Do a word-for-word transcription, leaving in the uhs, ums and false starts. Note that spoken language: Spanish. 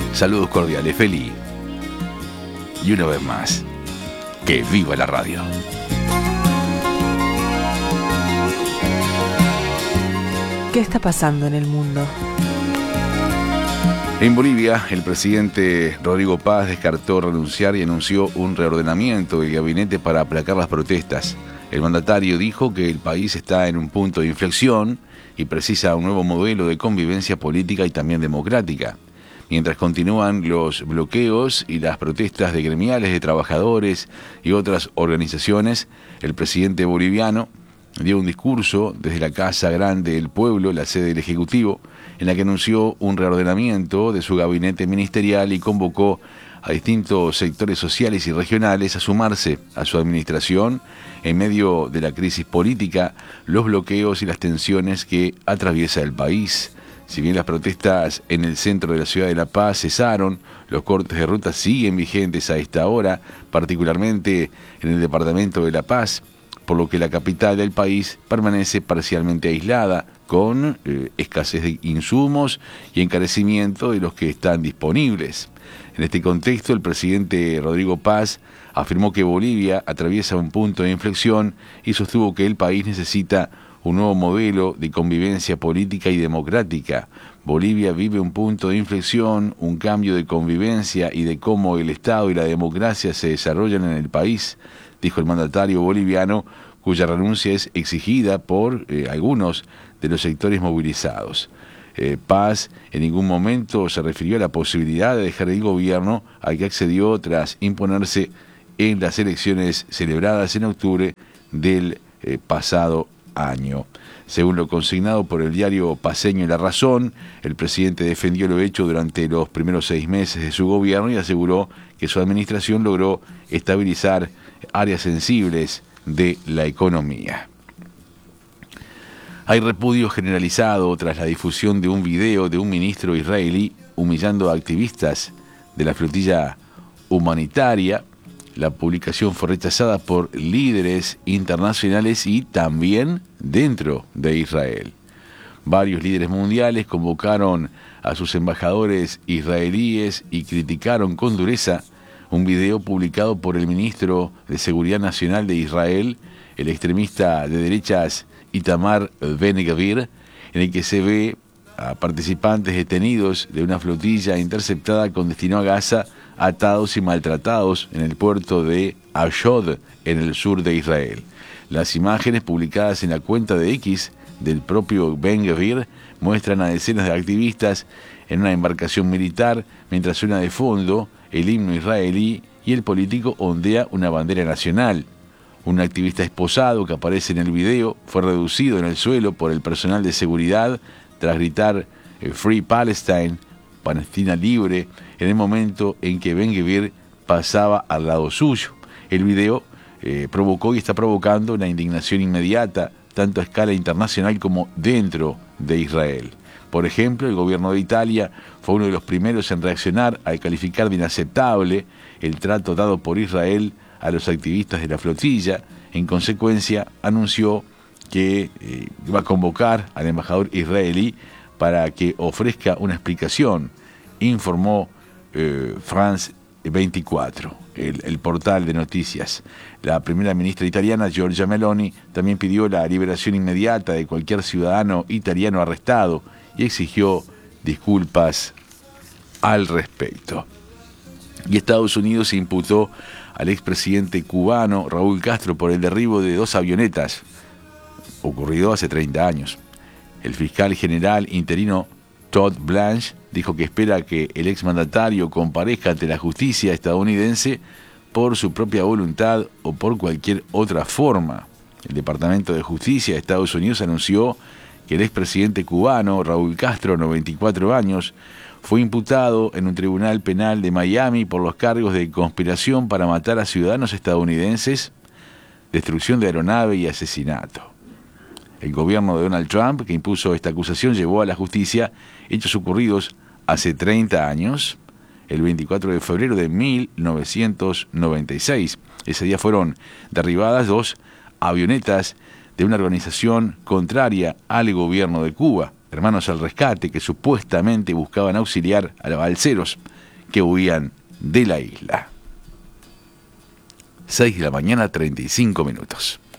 Saludos cordiales, Feli. Y una vez más, que viva la radio. ¿Qué está pasando en el mundo? En Bolivia, el presidente Rodrigo Paz descartó renunciar y anunció un reordenamiento del gabinete para aplacar las protestas. El mandatario dijo que el país está en un punto de inflexión y precisa un nuevo modelo de convivencia política y también democrática. Mientras continúan los bloqueos y las protestas de gremiales, de trabajadores y otras organizaciones, el presidente boliviano dio un discurso desde la Casa Grande del Pueblo, la sede del Ejecutivo, en la que anunció un reordenamiento de su gabinete ministerial y convocó a distintos sectores sociales y regionales a sumarse a su administración en medio de la crisis política, los bloqueos y las tensiones que atraviesa el país. Si bien las protestas en el centro de la ciudad de La Paz cesaron, los cortes de ruta siguen vigentes a esta hora, particularmente en el departamento de La Paz, por lo que la capital del país permanece parcialmente aislada, con eh, escasez de insumos y encarecimiento de los que están disponibles. En este contexto, el presidente Rodrigo Paz afirmó que Bolivia atraviesa un punto de inflexión y sostuvo que el país necesita un nuevo modelo de convivencia política y democrática. Bolivia vive un punto de inflexión, un cambio de convivencia y de cómo el Estado y la democracia se desarrollan en el país, dijo el mandatario boliviano, cuya renuncia es exigida por eh, algunos de los sectores movilizados. Eh, Paz en ningún momento se refirió a la posibilidad de dejar el gobierno al que accedió tras imponerse en las elecciones celebradas en octubre del eh, pasado año. Según lo consignado por el diario paceño La Razón, el presidente defendió lo hecho durante los primeros seis meses de su gobierno y aseguró que su administración logró estabilizar áreas sensibles de la economía. Hay repudio generalizado tras la difusión de un video de un ministro israelí humillando a activistas de la flotilla humanitaria. La publicación fue rechazada por líderes internacionales y también dentro de Israel. Varios líderes mundiales convocaron a sus embajadores israelíes y criticaron con dureza un video publicado por el ministro de Seguridad Nacional de Israel, el extremista de derechas Itamar Ben-Gvir, en el que se ve a participantes detenidos de una flotilla interceptada con destino a Gaza, atados y maltratados en el puerto de Ashdod, en el sur de Israel. Las imágenes publicadas en la cuenta de X del propio Ben-Gvir muestran a decenas de activistas en una embarcación militar, mientras suena de fondo el himno israelí y el político ondea una bandera nacional. Un activista esposado que aparece en el video fue reducido en el suelo por el personal de seguridad tras gritar Free Palestine, Palestina libre, en el momento en que Ben-Gvir pasaba al lado suyo. El video eh, provocó y está provocando una indignación inmediata, tanto a escala internacional como dentro de Israel. Por ejemplo, el gobierno de Italia fue uno de los primeros en reaccionar al calificar de inaceptable el trato dado por Israel a los activistas de la flotilla. En consecuencia, anunció que eh, va a convocar al embajador israelí para que ofrezca una explicación, informó eh, France veinticuatro, el, el portal de noticias. La primera ministra italiana, Giorgia Meloni, también pidió la liberación inmediata de cualquier ciudadano italiano arrestado y exigió disculpas al respecto. Y Estados Unidos imputó al expresidente cubano Raúl Castro por el derribo de dos avionetas, ocurrido hace treinta años. El fiscal general interino Todd Blanche dijo que espera que el exmandatario comparezca ante la justicia estadounidense por su propia voluntad o por cualquier otra forma. El Departamento de Justicia de Estados Unidos anunció que el expresidente cubano Raúl Castro, noventa y cuatro años, fue imputado en un tribunal penal de Miami por los cargos de conspiración para matar a ciudadanos estadounidenses, destrucción de aeronave y asesinato. El gobierno de Donald Trump, que impuso esta acusación, llevó a la justicia hechos ocurridos hace treinta años, el veinticuatro de febrero de mil novecientos noventa y seis. Ese día fueron derribadas dos avionetas de una organización contraria al gobierno de Cuba. hermanos al rescate que supuestamente buscaban auxiliar a los balseros que huían de la isla. seis de la mañana, treinta y cinco minutos.